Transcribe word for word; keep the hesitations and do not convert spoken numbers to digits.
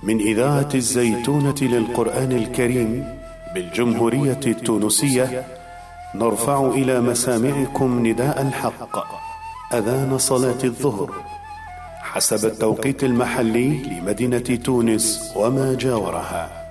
من إذاعة الزيتونة للقرآن الكريم بالجمهورية التونسية، نرفع إلى مسامعكم نداء الحق، أذان صلاة الظهر حسب التوقيت المحلي لمدينة تونس وما جاورها.